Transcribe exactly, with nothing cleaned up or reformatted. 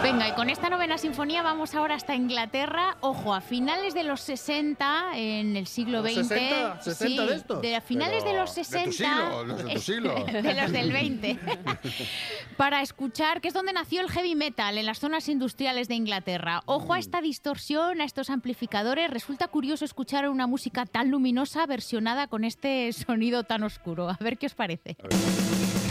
Venga, y con esta novena sinfonía vamos ahora hasta Inglaterra. Ojo, a finales de los sesenta, en el siglo veinte. ¿sesenta? ¿sesenta sí, de estos? De a finales Pero de los sesenta. De tu siglo, los de tu siglo. De los del veinte. Para escuchar, que es donde nació el heavy metal, en las zonas industriales de Inglaterra. Ojo a esta distorsión, a estos amplificadores. Resulta curioso escuchar una música tan luminosa versionada con este sonido tan oscuro. A ver qué os parece. A ver.